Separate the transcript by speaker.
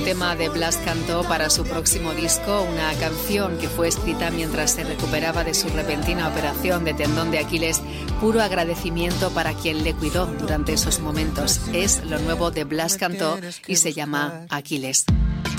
Speaker 1: tema de Blas Cantó para su próximo disco, una canción que fue escrita mientras se recuperaba de su repentina operación de tendón de Aquiles. Puro agradecimiento para quien le cuidó durante esos momentos. Es lo nuevo de Blas Cantó y se llama Aquiles.